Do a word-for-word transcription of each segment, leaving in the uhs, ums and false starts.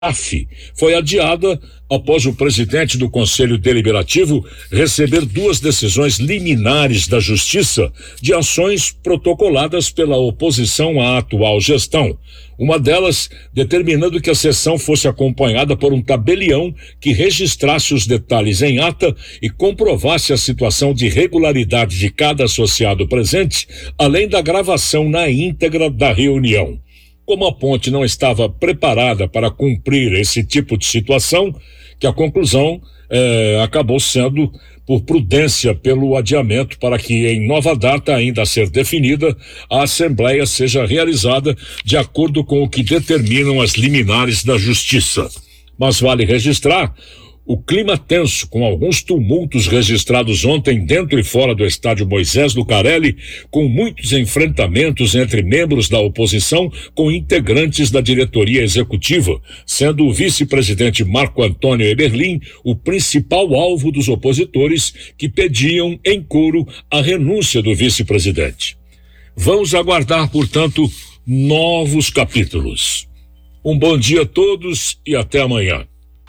A F foi adiada após o presidente do Conselho Deliberativo receber duas decisões liminares da Justiça de ações protocoladas pela oposição à atual gestão. Uma delas determinando que a sessão fosse acompanhada por um tabelião que registrasse os detalhes em ata e comprovasse a situação de regularidade de cada associado presente, além da gravação na íntegra da reunião. Como a ponte não estava preparada para cumprir esse tipo de situação, que a conclusão eh, acabou sendo por prudência pelo adiamento para que em nova data ainda a ser definida, a Assembleia seja realizada de acordo com o que determinam as liminares da Justiça. Mas vale registrar o clima tenso, com alguns tumultos registrados ontem dentro e fora do estádio Moisés Lucarelli, com muitos enfrentamentos entre membros da oposição com integrantes da diretoria executiva, sendo o vice-presidente Marco Antônio Eberlin o principal alvo dos opositores que pediam em coro a renúncia do vice-presidente. Vamos aguardar, portanto, novos capítulos. Um bom dia a todos e até amanhã.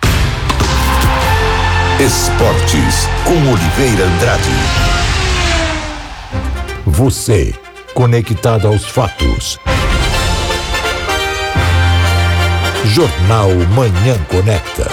Esportes com Oliveira Andrade. Você, conectado aos fatos. Jornal Manhã Conecta.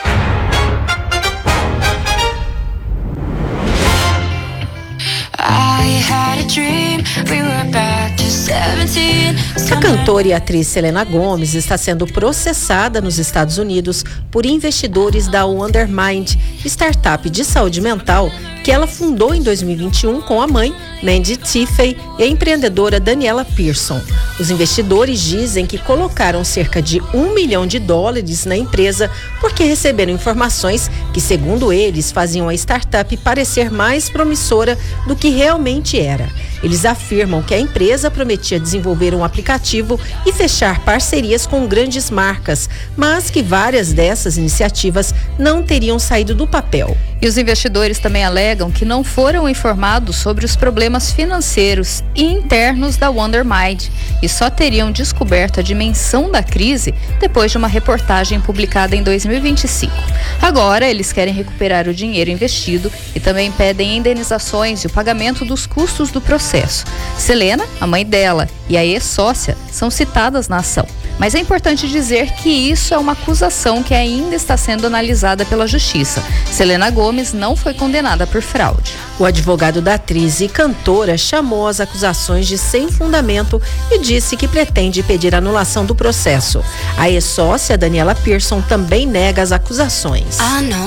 A cantora e atriz Selena Gomez está sendo processada nos Estados Unidos por investidores da Wondermind, startup de saúde mental que ela fundou em dois mil e vinte e um com a mãe, Mandy Tiffey, e a empreendedora Daniela Pearson. Os investidores dizem que colocaram cerca de um milhão de dólares na empresa porque receberam informações que, segundo eles, faziam a startup parecer mais promissora do que realmente era. Eles afirmam que a empresa prometia desenvolver um aplicativo e fechar parcerias com grandes marcas, mas que várias dessas iniciativas não teriam saído do papel. E os investidores também alegam que não foram informados sobre os problemas financeiros e internos da Wondermind e só teriam descoberto a dimensão da crise depois de uma reportagem publicada em dois mil e vinte e cinco. Agora, eles querem recuperar o dinheiro investido e também pedem indenizações e o pagamento dos custos do processo. Selena, a mãe dela, e a ex-sócia são citadas na ação. Mas é importante dizer que isso é uma acusação que ainda está sendo analisada pela Justiça. Selena Gomez não foi condenada por fraude. O advogado da atriz e cantora chamou as acusações de sem fundamento e disse que pretende pedir anulação do processo. A ex-sócia Daniela Pearson também nega as acusações. I know